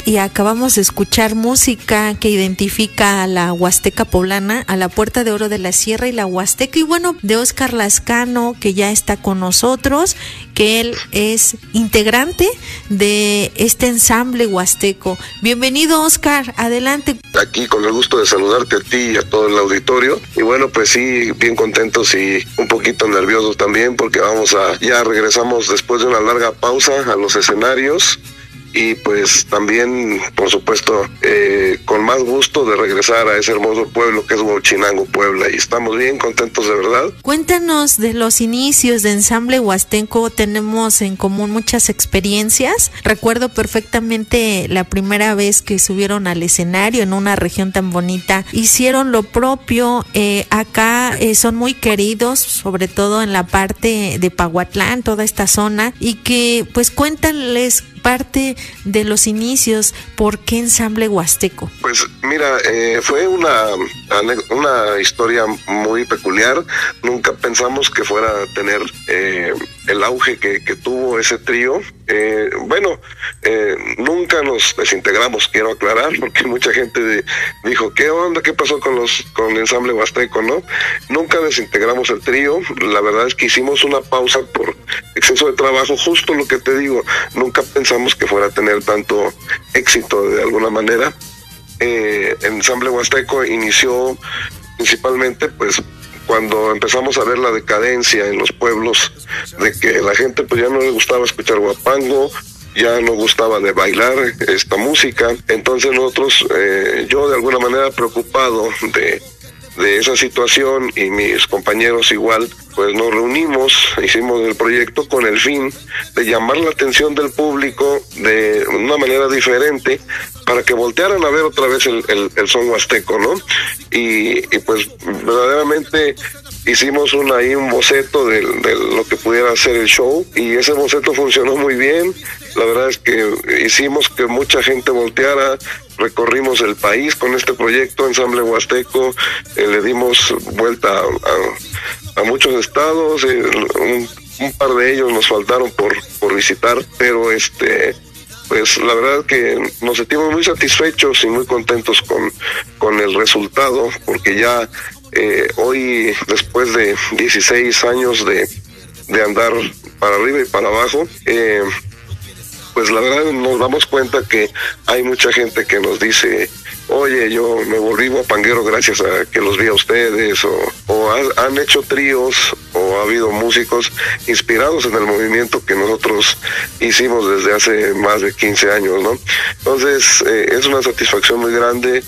y acabamos de escuchar música que identifica a la Huasteca poblana, a la Puerta de Oro de la Sierra y la Huasteca, y bueno, de Óscar Lascano, que ya está con nosotros, que él es integrante de este ensamble huasteco. Bienvenido, Óscar, adelante. Aquí con el gusto de saludarte a ti y a todo el auditorio, y bueno, pues sí, bien contentos y un poquito nerviosos también, porque ya regresamos después de una larga pausa a los escenarios, y pues también, por supuesto, con más gusto de regresar a ese hermoso pueblo que es Huachinango, Puebla, y estamos bien contentos de verdad. Cuéntanos de los inicios de Ensamble Huasteco. Tenemos en común muchas experiencias. Recuerdo perfectamente la primera vez que subieron al escenario en una región tan bonita, hicieron lo propio. Acá son muy queridos, sobre todo en la parte de Pahuatlán, toda esta zona, y que pues cuéntales parte de los inicios. ¿Por qué Ensamble Huasteco? Pues mira, fue una historia muy peculiar. Nunca pensamos que fuera a tener el auge que tuvo ese trío. Nunca nos desintegramos, quiero aclarar, porque mucha gente dijo, ¿qué onda? ¿Qué pasó con Ensamble Huasteco? ¿No? Nunca desintegramos el trío. La verdad es que hicimos una pausa por exceso de trabajo, justo lo que te digo. Nunca pensamos que fuera a tener tanto éxito de alguna manera. Ensamble Huasteco inició principalmente pues cuando empezamos a ver la decadencia en los pueblos, de que la gente pues ya no le gustaba escuchar huapango, ya no gustaba de bailar esta música. Entonces nosotros, yo de alguna manera preocupado de esa situación, y mis compañeros igual, pues nos reunimos, hicimos el proyecto con el fin de llamar la atención del público de una manera diferente, para que voltearan a ver otra vez el son huasteco, ¿no? Y pues verdaderamente hicimos un boceto de lo que pudiera ser el show, y ese boceto funcionó muy bien. La verdad es que hicimos que mucha gente volteara. Recorrimos el país con este proyecto Ensamble Huasteco, le dimos vuelta a muchos estados, un par de ellos nos faltaron por visitar, pero pues la verdad que nos sentimos muy satisfechos y muy contentos con el resultado, porque ya hoy, después de 16 años de andar para arriba y para abajo, pues la verdad nos damos cuenta que hay mucha gente que nos dice, oye, yo me volví guapanguero gracias a que los vi a ustedes, o han hecho tríos, o ha habido músicos inspirados en el movimiento que nosotros hicimos desde hace más de 15 años, ¿no? Entonces, es una satisfacción muy grande